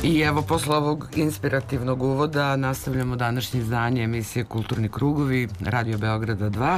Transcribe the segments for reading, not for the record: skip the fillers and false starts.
I evo, posle ovog inspirativnog uvoda nastavljamo današnje izdanje emisije Kulturni krugovi Radio Beograda 2.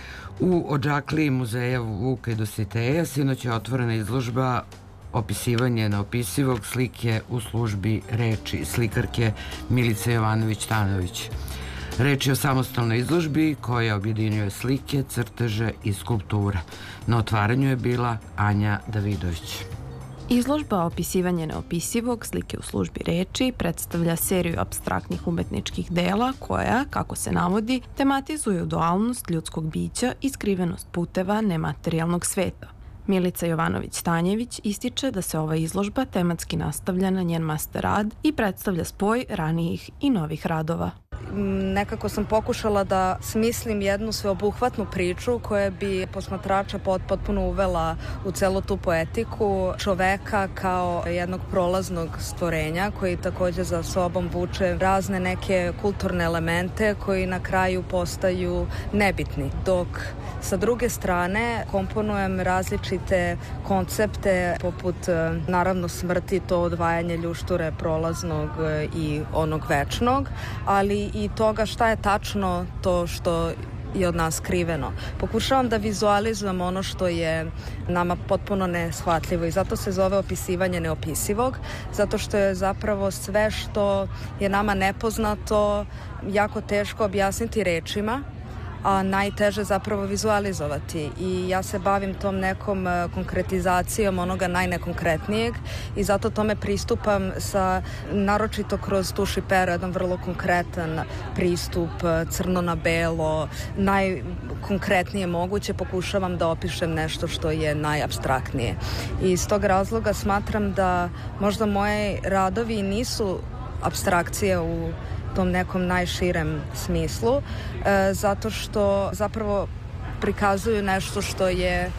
U Odžakliji muzeja Vuka i Dositeja sinoć je otvorena izložba Opisivanje neopisivog, slike u službi reči slikarke Milice Jovanović-Tanović. Reč je o samostalnoj izložbi koja objedinjuje slike, crteže i skulpture. Na otvaranju je bila Anja Davidović. Izložba Opisivanje neopisivog, slike u službi reči predstavlja seriju apstraktnih umetničkih dela koja, kako se navodi, tematizuju dualnost ljudskog bića i skrivenost puteva nematerijalnog sveta. Milica Jovanović-Tanjević ističe da se ova izložba tematski nastavlja na njen master rad i predstavlja spoj ranijih i novih radova. Nekako sam pokušala da smislim jednu sveobuhvatnu priču koja bi posmatrača potpuno uvela u celu tu poetiku čoveka kao jednog prolaznog stvorenja koji takođe za sobom vuče razne neke kulturne elemente koji na kraju postaju nebitni, dok sa druge strane komponujem različite koncepte poput naravno smrti, to odvajanje ljušture prolaznog i onog večnog, ali i toga šta je tačno to što je od nas skriveno. Pokušavam da vizualizujem ono što je nama potpuno neshvatljivo i zato se zove opisivanje neopisivog, zato što je zapravo sve što je nama nepoznato jako teško objasniti rečima, a najteže zapravo vizualizovati i ja se bavim tom nekom konkretizacijom onoga najnekonkretnijeg i zato tome pristupam sa, naročito kroz tuš i pero, jedan vrlo konkretan pristup, crno na belo, najkonkretnije moguće, pokušavam da opišem nešto što je najapstraktnije. I iz tog razloga smatram da možda moji radovi nisu apstrakcije u tom nekom najširem smislu, zato što zapravo prikazuju nešto što je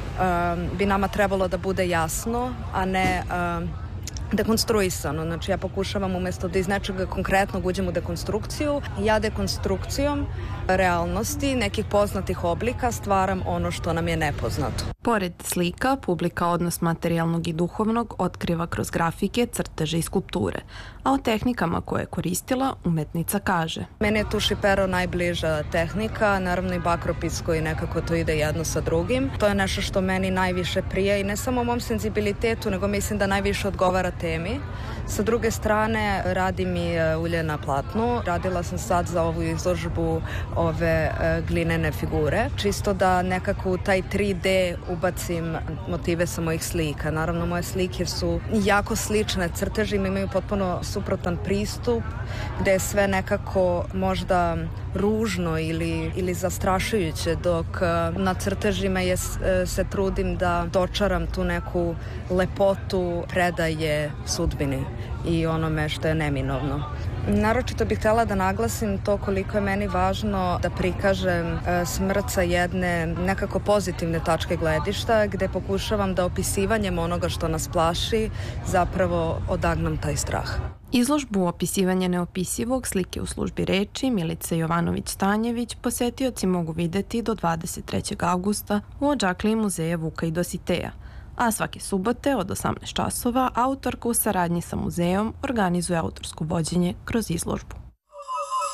bi nama trebalo da bude jasno, a ne dekonstruisano. Znači ja pokušavam umesto da iz nečega konkretnog uđem u dekonstrukciju, ja dekonstrukcijom realnosti nekih poznatih oblika stvaram ono što nam je nepoznato. Pored slika, publika odnos materijalnog i duhovnog otkriva kroz grafike, crteže i skulpture, a o tehnikama koje je koristila umetnica kaže: Meni je tuš i pero najbliža tehnika, naravno i bakropis koji nekako to ide jedno sa drugim. To je nešto što meni najviše prija i ne samo mom senzibilitetu, nego mislim da najviše odgovara temi. Sa druge strane, radi mi ulje na platnu. Radila sam sad za ovu izložbu ove glinene figure, čisto da nekako u taj 3D ubacim motive sa mojih slika. Naravno, moje slike su jako slične crtežima, imaju potpuno suprotan pristup, gde je sve nekako možda ružno ili zastrašujuće, dok na crtežima se trudim da dočaram tu neku lepotu predaje sudbini i onome što je neminovno. Naročito bih htjela da naglasim to koliko je meni važno da prikažem smrt sa jedne nekako pozitivne tačke gledišta, gde pokušavam da opisivanjem onoga što nas plaši zapravo odagnam taj strah. Izložbu Opisivanje neopisivog, slike u službi reči Milice Jovanović-Tanjević posetioci mogu videti do 23. avgusta u Odžakliji muzeja Vuka i Dositeja, a svake subote od 18 časova autorka u saradnji sa muzejom organizuje autorsko vođenje kroz izložbu.